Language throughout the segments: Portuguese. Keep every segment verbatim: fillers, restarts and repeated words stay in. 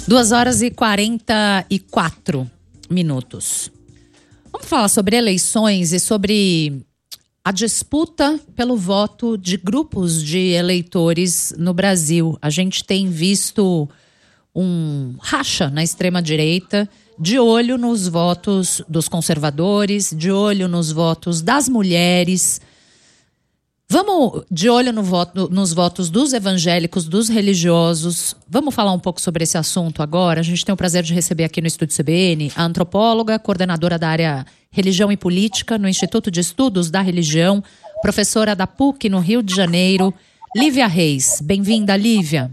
Duas horas e quarenta e quatro minutos. Vamos falar sobre eleições e sobre a disputa pelo voto de grupos de eleitores no Brasil. A gente tem visto um racha na extrema-direita, de olho nos votos dos conservadores, de olho nos votos das mulheres. Vamos de olho no voto, nos votos dos evangélicos, dos religiosos. Vamos falar um pouco sobre esse assunto agora. A gente tem o prazer de receber aqui no Estúdio C B N a antropóloga, coordenadora da área Religião e Política no Instituto de Estudos da Religião, professora da P U C no Rio de Janeiro, Lívia Reis. Bem-vinda, Lívia.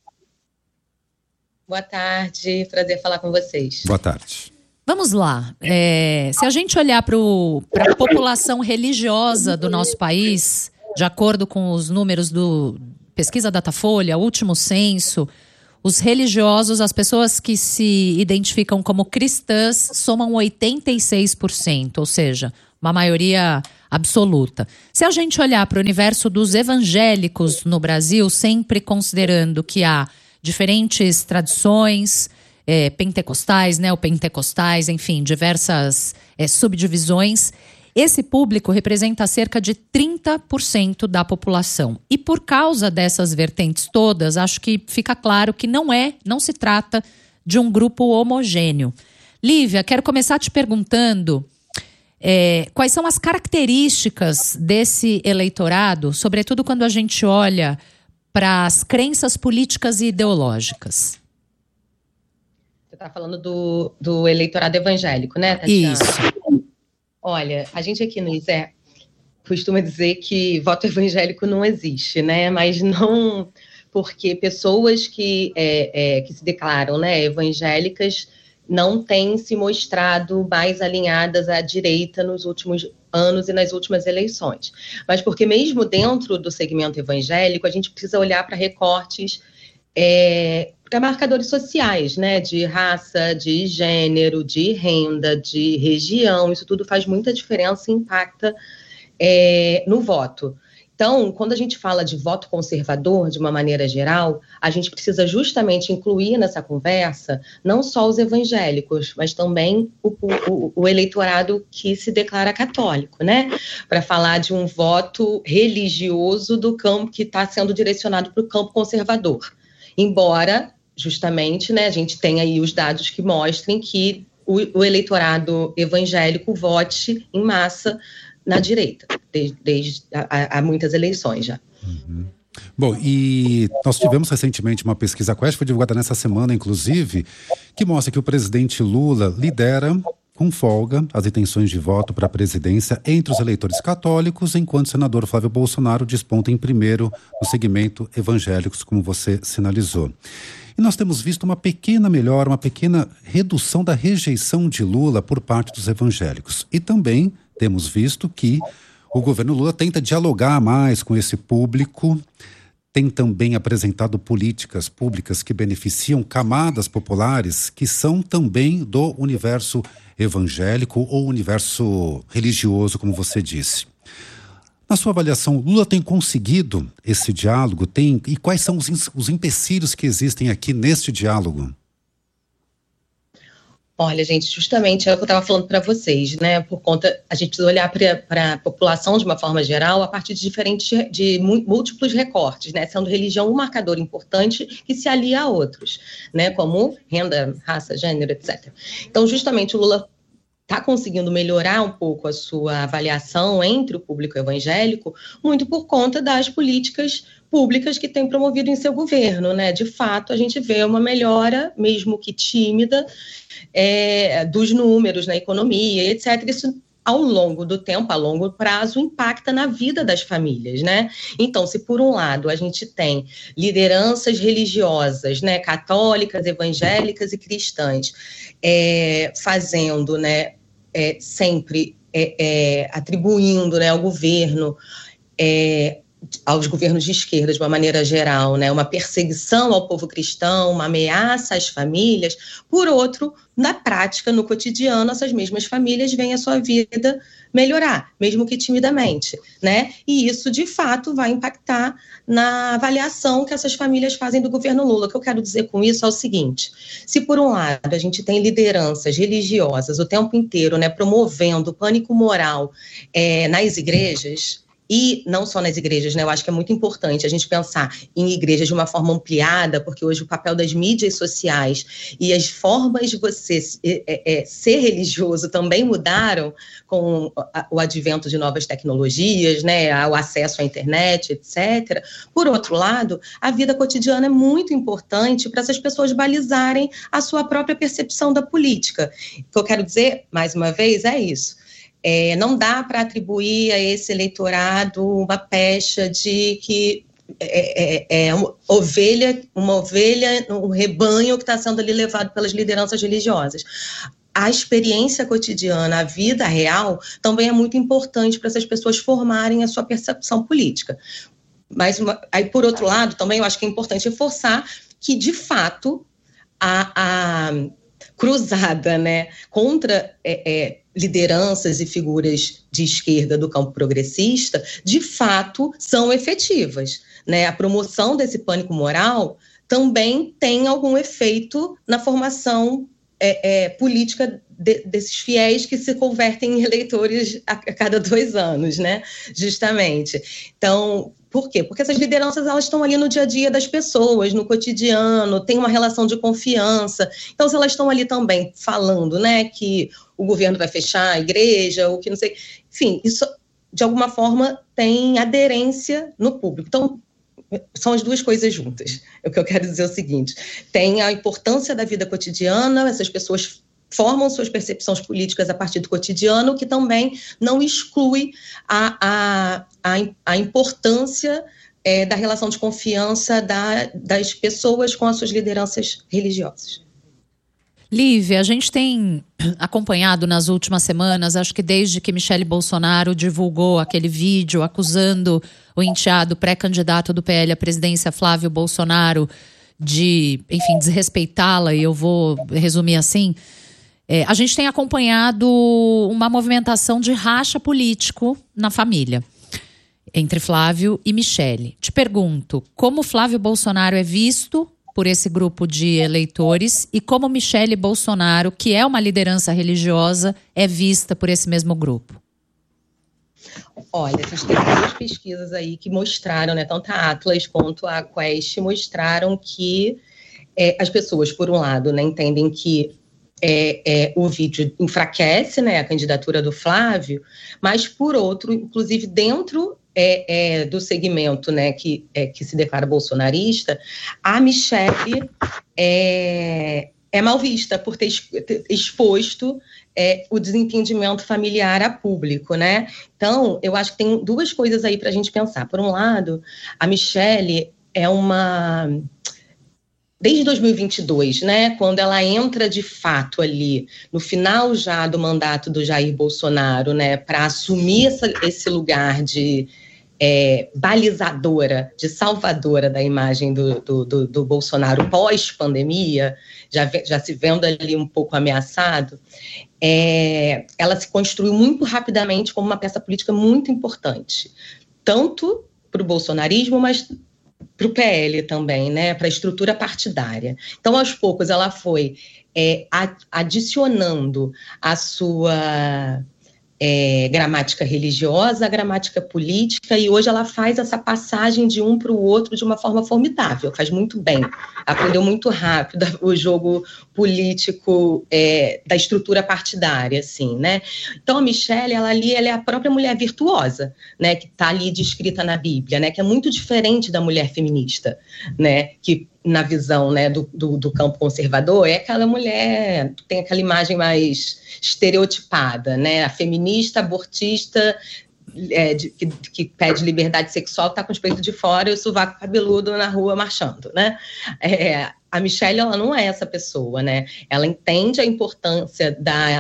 Boa tarde, prazer falar com vocês. Boa tarde. Vamos lá. É, se a gente olhar para a população religiosa do nosso país, de acordo com os números do Pesquisa Datafolha, último censo, os religiosos, as pessoas que se identificam como cristãs, somam oitenta e seis por cento, ou seja, uma maioria absoluta. Se a gente olhar para o universo dos evangélicos no Brasil, sempre considerando que há diferentes tradições é, pentecostais, neopentecostais, enfim, diversas é, subdivisões, esse público representa cerca de trinta por cento da população. E por causa dessas vertentes todas, acho que fica claro que não é, não se trata de um grupo homogêneo. Lívia, quero começar te perguntando é, quais são as características desse eleitorado, sobretudo quando a gente olha para as crenças políticas e ideológicas. Você está falando do, do eleitorado evangélico, né, Tatiana? Isso. Olha, a gente aqui no I S E costuma dizer que voto evangélico não existe, né? Mas não porque pessoas que, é, é, que se declaram, né, evangélicas não têm se mostrado mais alinhadas à direita nos últimos anos e nas últimas eleições. Mas porque mesmo dentro do segmento evangélico, a gente precisa olhar para recortes, é, para marcadores sociais, né, de raça, de gênero, de renda, de região. Isso tudo faz muita diferença e impacta é, no voto. Então, quando a gente fala de voto conservador, de uma maneira geral, a gente precisa justamente incluir nessa conversa não só os evangélicos, mas também o, o, o eleitorado que se declara católico, né? Para falar de um voto religioso do campo que está sendo direcionado para o campo conservador. Embora, justamente, né, a gente tenha aí os dados que mostrem que o, o eleitorado evangélico vote em massa na direita, desde, desde há, há muitas eleições já. Uhum. Bom, e nós tivemos recentemente uma pesquisa Quest, foi divulgada nessa semana, inclusive, que mostra que o presidente Lula lidera com folga as intenções de voto para a presidência entre os eleitores católicos, enquanto o senador Flávio Bolsonaro desponta em primeiro no segmento evangélicos, como você sinalizou. E nós temos visto uma pequena melhora, uma pequena redução da rejeição de Lula por parte dos evangélicos. E também temos visto que o governo Lula tenta dialogar mais com esse público, tem também apresentado políticas públicas que beneficiam camadas populares que são também do universo evangélico ou universo religioso, como você disse. Na sua avaliação, Lula tem conseguido esse diálogo? Tem, e quais são os, os empecilhos que existem aqui neste diálogo? Olha, gente, justamente é o que eu estava falando para vocês, né? Por conta, a gente precisa olhar para a população de uma forma geral a partir de diferentes, de múltiplos recortes, né? Sendo religião um marcador importante que se alia a outros, né? Como renda, raça, gênero, etcétera. Então, justamente, o Lula está conseguindo melhorar um pouco a sua avaliação entre o público evangélico, muito por conta das políticas públicas que tem promovido em seu governo, né? De fato, a gente vê uma melhora, mesmo que tímida, é, dos números na economia, etcétera. Isso, ao longo do tempo, a longo prazo, impacta na vida das famílias, né? Então, se por um lado a gente tem lideranças religiosas, né, católicas, evangélicas e cristãs, é, fazendo, né, é, sempre é, é, atribuindo, né, ao governo é, aos governos de esquerda, de uma maneira geral, né, uma perseguição ao povo cristão, uma ameaça às famílias. Por outro, na prática, no cotidiano, essas mesmas famílias veem a sua vida melhorar, mesmo que timidamente, né? E isso, de fato, vai impactar na avaliação que essas famílias fazem do governo Lula. O que eu quero dizer com isso é o seguinte: se, por um lado, a gente tem lideranças religiosas o tempo inteiro, né, promovendo o pânico moral é, nas igrejas, e não só nas igrejas, né? Eu acho que é muito importante a gente pensar em igrejas de uma forma ampliada, porque hoje o papel das mídias sociais e as formas de você é, é, ser religioso também mudaram com o advento de novas tecnologias, né? O acesso à internet, etcétera. Por outro lado, a vida cotidiana é muito importante para essas pessoas balizarem a sua própria percepção da política. O que eu quero dizer, mais uma vez, é isso. É, não dá para atribuir a esse eleitorado uma pecha de que é, é, é uma ovelha, uma ovelha, um rebanho que está sendo ali levado pelas lideranças religiosas. A experiência cotidiana, a vida real, também é muito importante para essas pessoas formarem a sua percepção política. Mas, uma, aí, por outro lado, também eu acho que é importante reforçar que, de fato, a, a cruzada, né, contra é, é, lideranças e figuras de esquerda do campo progressista, de fato, são efetivas, né? A promoção desse pânico moral também tem algum efeito na formação é, é, política de, desses fiéis que se convertem em eleitores a, a cada dois anos, né? Justamente. Então, por quê? Porque essas lideranças, elas estão ali no dia a dia das pessoas, no cotidiano, tem uma relação de confiança. Então, se elas estão ali também falando, né, que o governo vai fechar a igreja, ou que não sei... Enfim, isso, de alguma forma, tem aderência no público. Então, são as duas coisas juntas. O que eu quero dizer é o seguinte: tem a importância da vida cotidiana, essas pessoas formam suas percepções políticas a partir do cotidiano, que também não exclui a, a, a, a importância é, da relação de confiança da, das pessoas com as suas lideranças religiosas. Lívia, a gente tem acompanhado nas últimas semanas, acho que desde que Michele Bolsonaro divulgou aquele vídeo acusando o enteado pré-candidato do P L à presidência, Flávio Bolsonaro, de, enfim, desrespeitá-la, e eu vou resumir assim. É, a gente tem acompanhado uma movimentação de racha político na família, entre Flávio e Michele. Te pergunto, como Flávio Bolsonaro é visto por esse grupo de eleitores e como Michele Bolsonaro, que é uma liderança religiosa, é vista por esse mesmo grupo? Olha, a gente tem duas pesquisas aí que mostraram, né, tanto a Atlas quanto a Quest, mostraram que é, as pessoas, por um lado, né, entendem que É, é, o vídeo enfraquece, né, a candidatura do Flávio, mas, por outro, inclusive dentro é, é, do segmento, né, que, é, que se declara bolsonarista, a Michele é, é mal vista por ter exposto é, o desentendimento familiar a público, né? Então, eu acho que tem duas coisas aí para a gente pensar. Por um lado, a Michele é uma... Desde dois mil e vinte e dois, né, quando ela entra de fato ali, no final já do mandato do Jair Bolsonaro, né, para assumir essa, esse lugar de é, balizadora, de salvadora da imagem do, do, do, do Bolsonaro pós-pandemia, já, já se vendo ali um pouco ameaçado, é, ela se construiu muito rapidamente como uma peça política muito importante, tanto para o bolsonarismo, mas para o P L também, né, para a estrutura partidária. Então, aos poucos, ela foi é, adicionando a sua é, gramática religiosa, a gramática política, e hoje ela faz essa passagem de um para o outro de uma forma formidável, faz muito bem, aprendeu muito rápido o jogo político é, da estrutura partidária, assim, né? Então, a Michele, ela ali, ela é a própria mulher virtuosa, né, que está ali descrita na Bíblia, né, que é muito diferente da mulher feminista, né, que na visão, né, do, do, do campo conservador, é aquela mulher, tem aquela imagem mais estereotipada, né, a feminista, abortista, é, de, que, que pede liberdade sexual, que está com os peitos de fora e o sovaco cabeludo na rua marchando, né. É, a Michele, ela não é essa pessoa, né, ela entende a importância da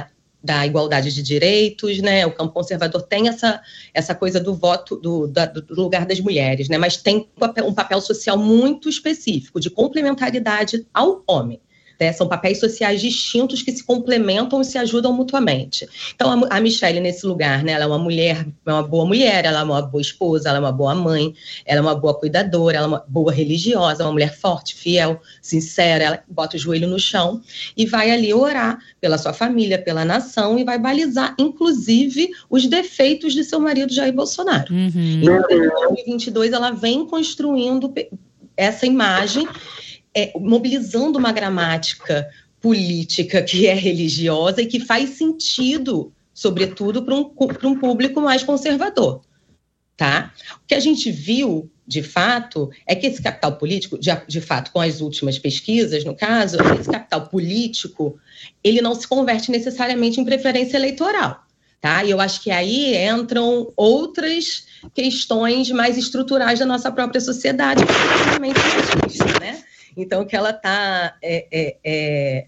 da igualdade de direitos, né? O campo conservador tem essa, essa coisa do voto, do, da, do lugar das mulheres, né? Mas tem um papel social muito específico, de complementaridade ao homem. Né? São papéis sociais distintos que se complementam e se ajudam mutuamente. Então, a, a Michelle, nesse lugar, né, ela é uma mulher, é uma boa mulher, ela é uma boa esposa, ela é uma boa mãe, ela é uma boa cuidadora, ela é uma boa religiosa, uma mulher forte, fiel, sincera, ela bota o joelho no chão e vai ali orar pela sua família, pela nação, e vai balizar, inclusive, os defeitos de seu marido Jair Bolsonaro. Uhum. Então, em dois mil e vinte e dois, ela vem construindo essa imagem, É, mobilizando uma gramática política que é religiosa e que faz sentido, sobretudo, para um, para um público mais conservador, tá? O que a gente viu, de fato, é que esse capital político, de, de fato, com as últimas pesquisas, no caso, esse capital político, ele não se converte necessariamente em preferência eleitoral, tá? E eu acho que aí entram outras questões mais estruturais da nossa própria sociedade, principalmente machista, né? Então, que ela está... É, é, é,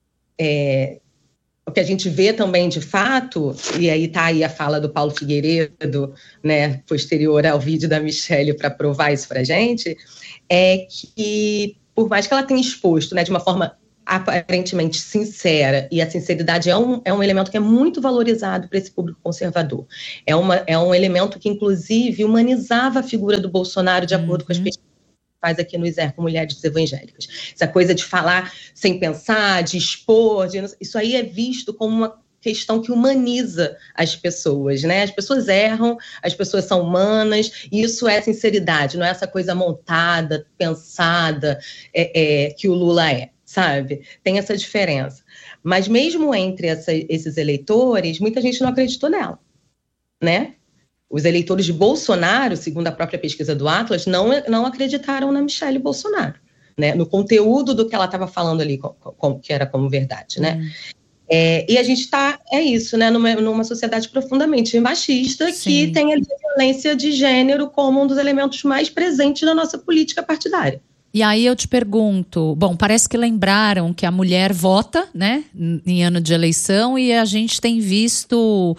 é, o que a gente vê também, de fato, e aí está aí a fala do Paulo Figueiredo, né, posterior ao vídeo da Michelle para provar isso para a gente, é que, por mais que ela tenha exposto, né, de uma forma aparentemente sincera, e a sinceridade é um, é um elemento que é muito valorizado para esse público conservador. É, uma, é um elemento que, inclusive, humanizava a figura do Bolsonaro de acordo uhum. com as pesquisas faz aqui no ISER com mulheres evangélicas. Essa coisa de falar sem pensar, de expor, de... isso aí é visto como uma questão que humaniza as pessoas, né? As pessoas erram, as pessoas são humanas, e isso é sinceridade, não é essa coisa montada, pensada, é, é, que o Lula é, sabe? Tem essa diferença. Mas mesmo entre essa, esses eleitores, muita gente não acreditou nela, né? Os eleitores de Bolsonaro, segundo a própria pesquisa do Atlas, não, não acreditaram na Michelle Bolsonaro, né? No conteúdo do que ela estava falando ali, com, com, que era como verdade, né? Hum. É, e a gente está, é isso, né? Numa, numa sociedade profundamente machista, Sim. que tem a violência de gênero como um dos elementos mais presentes na nossa política partidária. E aí eu te pergunto, bom, parece que lembraram que a mulher vota, né? Em ano de eleição, e a gente tem visto...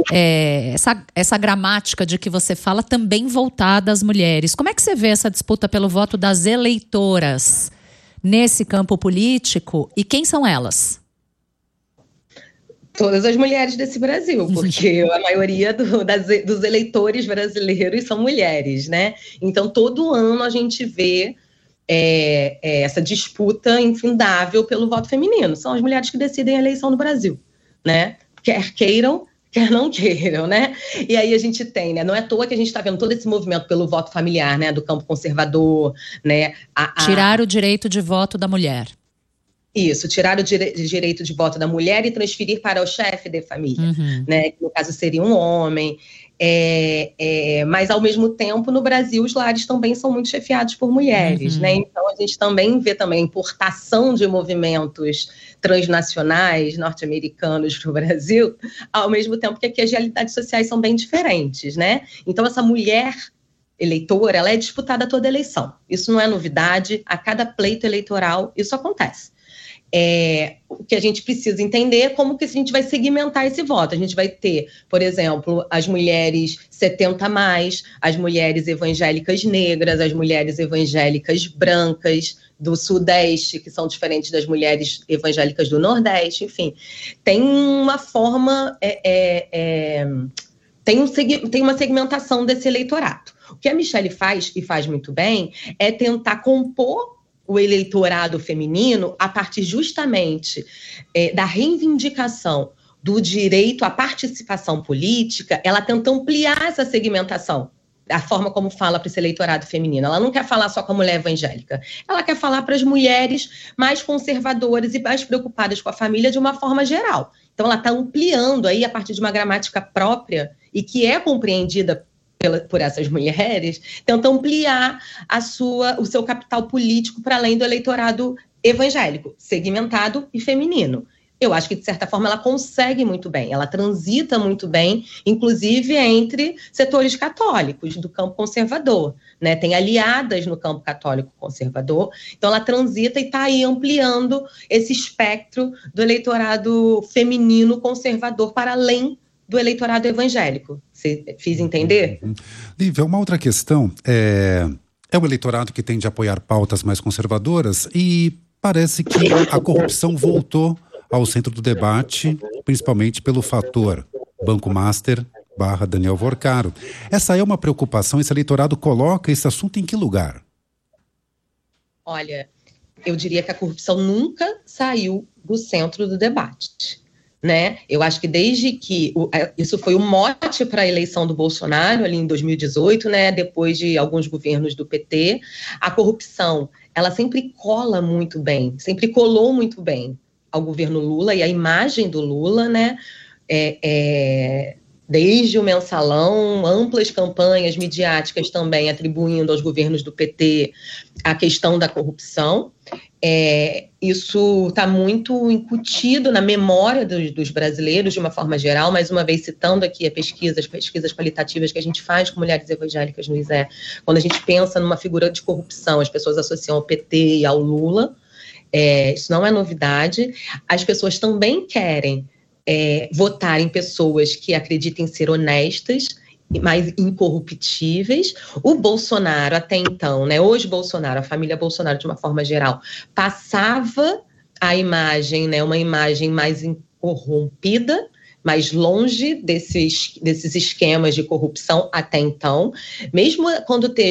É, essa, essa gramática de que você fala também voltada às mulheres. Como é que você vê essa disputa pelo voto das eleitoras nesse campo político e quem são elas? Todas as mulheres desse Brasil, porque a maioria do, das, dos eleitores brasileiros são mulheres, né? Então, todo ano a gente vê é, é, essa disputa infindável pelo voto feminino. São as mulheres que decidem a eleição no Brasil, né? Quer queiram, quer não queiram, né? E aí a gente tem, né? Não é à toa que a gente está vendo todo esse movimento pelo voto familiar, né? Do campo conservador, né? A, a... Tirar o direito de voto da mulher. Isso, tirar o dire- direito de voto da mulher e transferir para o chefe de família, uhum. né? Que no caso seria um homem. É, é, mas, ao mesmo tempo, no Brasil, os lares também são muito chefiados por mulheres, uhum. né? Então, a gente também vê também a importação de movimentos transnacionais norte-americanos para o Brasil, ao mesmo tempo que aqui as realidades sociais são bem diferentes, né? Então, essa mulher eleitora, ela é disputada a toda eleição. Isso não é novidade, a cada pleito eleitoral isso acontece. É, o que a gente precisa entender é como que a gente vai segmentar esse voto. A gente vai ter, por exemplo, as mulheres setenta mais, as mulheres evangélicas negras, as mulheres evangélicas brancas do Sudeste, que são diferentes das mulheres evangélicas do Nordeste, enfim. Tem uma forma, é, é, é, tem, um, tem uma segmentação desse eleitorado. O que a Michelle faz, e faz muito bem, é tentar compor o eleitorado feminino a partir justamente é, da reivindicação do direito à participação política. Ela tenta ampliar essa segmentação, a forma como fala para esse eleitorado feminino. Ela não quer falar só com a mulher evangélica, ela quer falar para as mulheres mais conservadoras e mais preocupadas com a família de uma forma geral. Então ela está ampliando aí a partir de uma gramática própria e que é compreendida Pela, por essas mulheres, tenta ampliar a sua, o seu capital político para além do eleitorado evangélico, segmentado e feminino. eu acho que, de certa forma, ela consegue muito bem, ela transita muito bem, inclusive entre setores católicos do campo conservador, né? Tem aliadas no campo católico conservador, então ela transita e está aí ampliando esse espectro do eleitorado feminino conservador para além do eleitorado evangélico. Você fiz entender? Uhum. Lívia, uma outra questão é, é o eleitorado que tende a apoiar pautas mais conservadoras e parece que a corrupção voltou ao centro do debate, principalmente pelo fator Banco Master barra Daniel Vorcaro. Essa é uma preocupação, esse eleitorado coloca esse assunto em que lugar? Olha, eu diria que a corrupção nunca saiu do centro do debate, né? Eu acho que desde que, o, isso foi o mote para a eleição do Bolsonaro, ali em dois mil e dezoito, né? Depois de alguns governos do P T, a corrupção, ela sempre cola muito bem, sempre colou muito bem ao governo Lula e a imagem do Lula, né, é, é, desde o mensalão, amplas campanhas midiáticas também atribuindo aos governos do P T a questão da corrupção. É, isso está muito incutido na memória dos, dos brasileiros de uma forma geral, mais uma vez citando aqui a pesquisa, as pesquisas qualitativas que a gente faz com mulheres evangélicas no I S E. Quando a gente pensa numa figura de corrupção, as pessoas associam ao P T e ao Lula. É, isso não é novidade. As pessoas também querem é, votar em pessoas que acreditem ser honestas, mais incorruptíveis. O Bolsonaro, até então, né, hoje Bolsonaro, a família Bolsonaro, de uma forma geral, passava a imagem, né, uma imagem mais incorrompida, mais longe desses, desses esquemas de corrupção até então. Mesmo quando teve